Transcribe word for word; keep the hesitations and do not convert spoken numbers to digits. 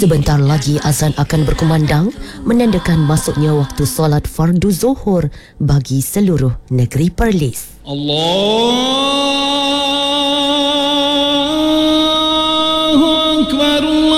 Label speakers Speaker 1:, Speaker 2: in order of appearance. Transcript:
Speaker 1: Sebentar lagi azan akan berkumandang menandakan masuknya waktu solat fardu zuhur bagi seluruh negeri Perlis.
Speaker 2: Allahu Akbar.